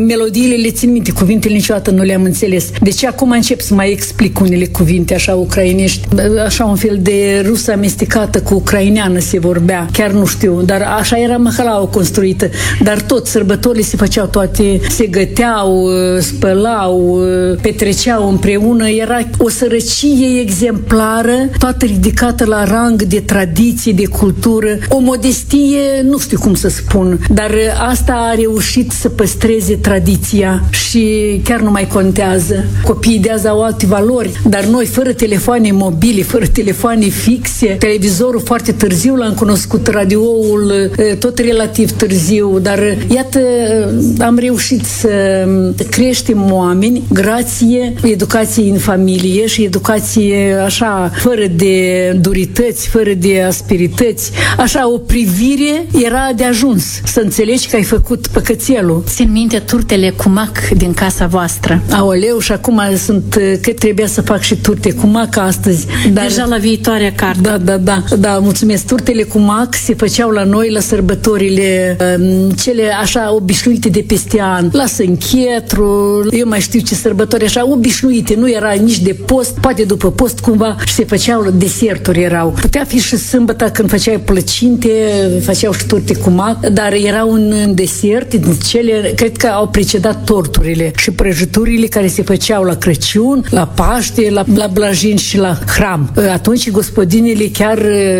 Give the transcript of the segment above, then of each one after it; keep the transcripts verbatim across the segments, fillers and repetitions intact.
Melodiile le țin minte, cuvintele niciodată nu le-am înțeles. Deci acum încep să mai explic unele cuvinte așa ucrainești, așa un fel de rusă amestecată cu ucraineană se vorbea, chiar nu știu, dar așa era măhălaua construită. Dar tot sărbătorile se făceau toate, se găteau, spălau, petreceau împreună, era o sărăcie exemplară, toată ridicată la rang de tradiție, de cultură, o modestie, nu știu cum să spun, dar asta a reușit să păstreze tradiția și chiar nu mai contează. Copiii de azi au alte valori, dar noi, fără telefoane mobile, fără telefoane fixe, televizorul foarte târziu l-am cunoscut, radioul tot relativ târziu, dar iată, am reușit să creștem oameni grație educației în familie și educație așa, fără de durități, fără de asperități, așa o privire era de ajuns să înțelegi că ai făcut păcățelul. Țin minte turtele cu mac din casa voastră. Aoleu, și acum sunt, că trebuia să fac și turte cu mac astăzi. Dar, deja la viitoarea carte. Da, da, da, da, mulțumesc. Turtele cu mac se făceau la noi la sărbătorile cele așa obișnuite de peste an. La Sânchetru, eu mai știu ce sărbători așa obișnuite, nu era nici de post, poate după post cumva, și se făceau deserturi erau. Putea fi și sâmbătă când făceai plăcinte, făceau și turte cu mac, dar era un desert din cele, cred că au precedat torturile și prăjiturile care se făceau la Crăciun, la Paște, la, la Blajin și la Hram. Atunci gospodinele chiar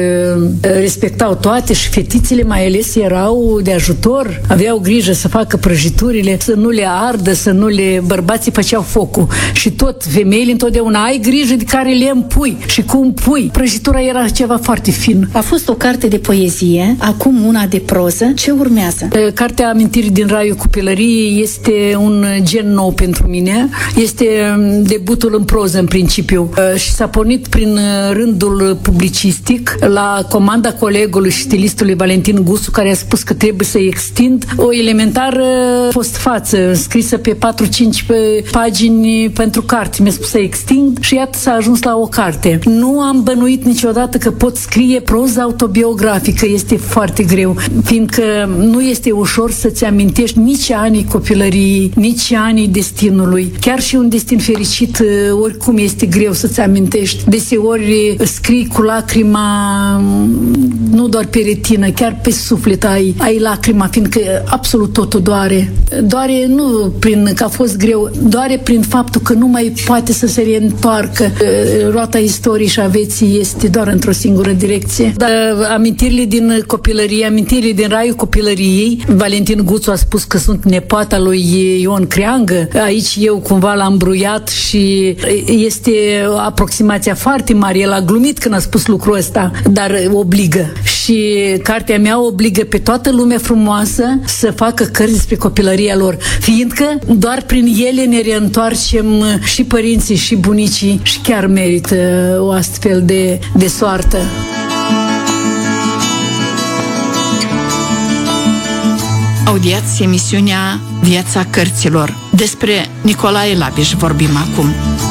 respectau toate și fetițele mai ales erau de ajutor, aveau grijă să facă prăjiturile, să nu le ardă, să nu le... Bărbații făceau focul și tot femeile întotdeauna ai grijă de care le împui și cum pui. Prăjitura era ceva foarte fin. A fost o carte de poezie, acum una de proză. Ce urmează? Cartea Amintiri din Raiul Copilăriei este un gen nou pentru mine. Este debutul în proză în principiu și s-a pornit prin rândul publicistic la comanda colegului și stilistului Valentin Gusu, care a spus că trebuie să extind o elementară postfață scrisă pe patru cinci pagini pentru carte. Mi-a spus să extind și iată s-a ajuns la o carte. Nu am bănuit niciodată că pot scrie proză autobiografică. Este foarte greu, fiindcă nu este ușor să-ți amintești nici anii copilăriei, nici anii destinului. Chiar și un destin fericit, oricum este greu să-ți amintești. Deseori scrii cu lacrima, nu doar pe retină, chiar pe suflet ai, ai lacrima, fiindcă absolut totul doare. Doare nu prin că a fost greu, doare prin faptul că nu mai poate să se reîntoarcă. Roata istoriei și a vieții este doar într-o singură direcție. Dar amintirile din copilărie, amintirile din Raiul Copilăriei, Valentin Guțu a spus că sunt nepoata lui Ion Creangă. Aici eu cumva l-am bruiat și este aproximația foarte mare. El a glumit când a spus lucrul ăsta, dar obligă. Și cartea mea obligă pe toată lumea frumoasă să facă cărți despre copilăria lor, fiindcă doar prin ele ne reîntoarcem și părinții și bunicii și chiar merită o astfel de, de soartă. Audiați emisiunea Viața cărților. Despre Nicolae Labiș vorbim acum.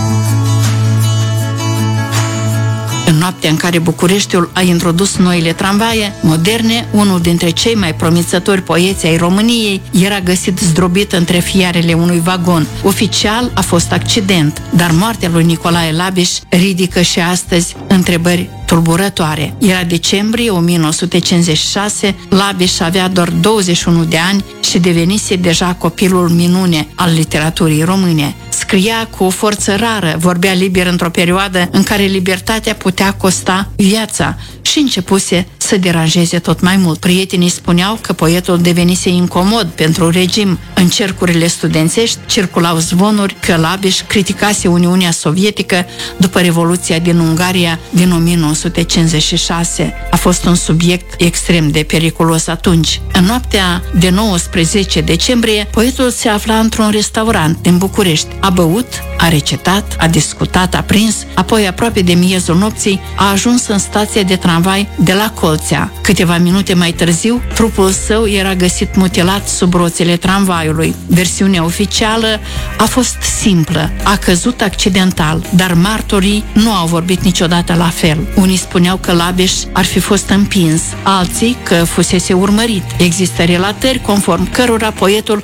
În noaptea în care Bucureștiul a introdus noile tramvaie moderne, unul dintre cei mai promițători poeți ai României era găsit zdrobit între fiarele unui vagon. Oficial a fost accident, dar moartea lui Nicolae Labiș ridică și astăzi întrebări tulburătoare. Era decembrie o mie nouă sute cincizeci și șase, Labiș avea doar douăzeci și unu de ani și devenise deja copilul minune al literaturii române. Scria cu o forță rară, vorbea liber într-o perioadă în care libertatea putea costa viața și începuse să deranjeze tot mai mult. Prietenii spuneau că poetul devenise incomod pentru regim. În cercurile studențești circulau zvonuri că Labiș criticase Uniunea Sovietică după Revoluția din Ungaria din o mie nouă sute cincizeci și șase. A fost un subiect extrem de periculos atunci. În noaptea de nouăsprezece decembrie, poetul se afla într-un restaurant din București. A băut, a recitat, a discutat, a prins, apoi aproape de miezul nopții a ajuns în stația de tramvai de la Colțea. Câteva minute mai târziu, trupul său era găsit mutilat sub roțile tramvaiului. Versiunea oficială a fost simplă, a căzut accidental, dar martorii nu au vorbit niciodată la fel. Unii spuneau că Labiș ar fi fost împins, alții că fusese urmărit. Există relatări conform cărora poetul